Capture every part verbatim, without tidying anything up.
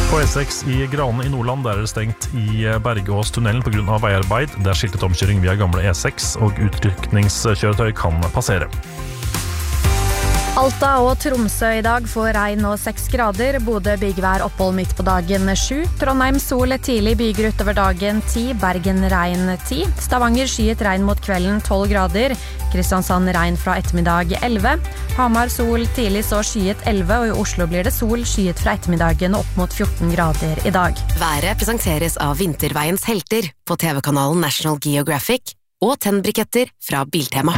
På E seks i Grane i Nordland der er det stengt i Bergåstunnelen på grunn av veiarbeid. Det er skiltet omkjøring via gamle E seks, og utrykningskjøretøy kan passere. Alta og Tromsø i dag får regn og seks grader. Bodø bygvær opphold midt på dagen sju. Trondheim sol tidlig byger utover dagen ti. Bergen regn ti. Stavanger skyet regn mot kvelden tolv grader. Kristiansand regn fra ettermiddag elleve. Hamar sol tidlig så skyet elleve, og i Oslo blir det sol skyet fra ettermiddagen opp mot fjorten grader i dag. Været presenteres av Vinterveiens helter på T V-kanalen National Geographic og tennbriketter fra Biltema.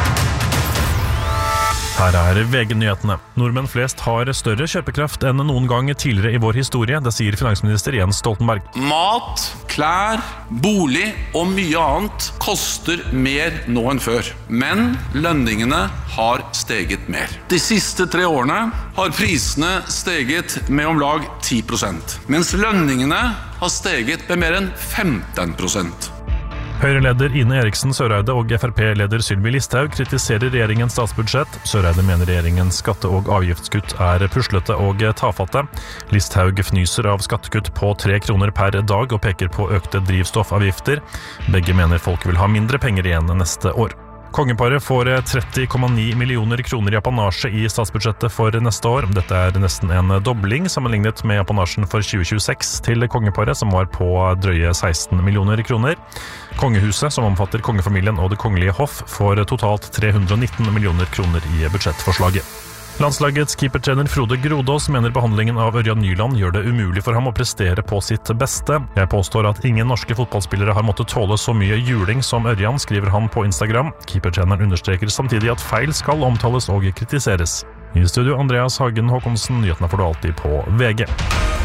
Her er V G-nyhetene. Nordmenn flest har større kjøpekraft enn noen gang tidligere i vår historie, det sier finansminister Jens Stoltenberg. Mat, klær, bolig og mye annet koster mer nå enn før. Men lønningene har steget mer. De siste tre årene har prisene steget med om lag ti prosent, mens lønningene har steget med mer enn femten prosent. Høyre-leder Ine Eriksen Søreide og F R P-leder Sylvi Listhaug kritiserer regjeringens statsbudsjett. Søreide mener regjeringens skatte- og avgiftskutt er puslete og tafatte. Listhaug fnyser av skattekutt på tre kroner per dag og peker på økte drivstoffavgifter. Begge mener folk vil ha mindre penger igjen neste år. Kongeparet får tretti komma ni millioner kroner i apanasje i statsbudsjettet for neste år. Dette er nesten en dobling sammenlignet med apanasjen for tjue tjueseks til kongeparet, som var på drøye seksten millioner kroner. Kongehuset, som omfatter kongefamilien og det kongelige hoff, får totalt tre hundre og nitten millioner kroner i budsjettforslaget. Landslagets keepertrener Frode Grodås mener behandlingen av Ørjan Nyland gjør det umulig for ham å prestere på sitt beste. Jeg påstår at ingen norske fotballspillere har måttet tåle så mye juling som Ørjan, skriver han på Instagram. Keepertreneren understreker samtidig at feil skal omtales og kritiseres. I studio Andreas Hagen Håkonsen, nyhetene får du alltid på V G.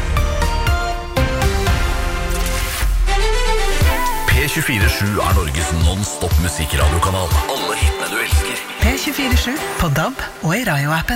P tjuefire sju er Norges non-stop musikkradiokanal. Alle hitene du elsker. P tjuefire sju på D A B og i Radio-appen.